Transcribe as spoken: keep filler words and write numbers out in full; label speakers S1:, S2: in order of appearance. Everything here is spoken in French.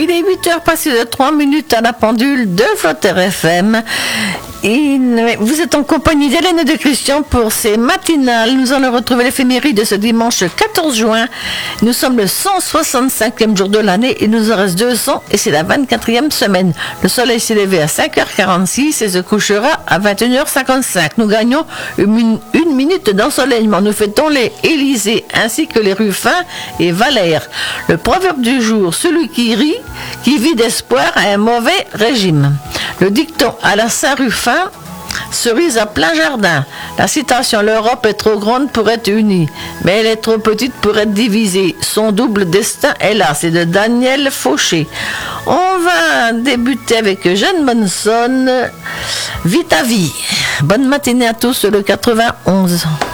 S1: Il est huit heures passées de trois minutes à la pendule de Flotter F M. Et vous êtes en compagnie d'Hélène et de Christian pour ces matinales. Nous allons retrouver l'éphéméride de ce dimanche quatorze juin. Nous sommes le cent soixante-cinquième jour de l'année. Il nous en reste deux cents et c'est la vingt-quatrième semaine. Le soleil s'est levé à cinq heures quarante-six et se couchera à vingt et une heures cinquante-cinq. Nous gagnons une, une minute d'ensoleillement. Nous fêtons les Élysées ainsi que les Ruffins et Valère. Le proverbe du jour, celui qui rit, qui vit d'espoir a un mauvais régime. Le dicton à la Saint-Ruffin, cerise à plein jardin. La citation, l'Europe est trop grande pour être unie, mais elle est trop petite pour être divisée. Son double destin est là, c'est de Daniel Fauché. On va débuter avec Eugène Monson, Vite à vie. Bonne matinée à tous sur le quatre-vingt-onze.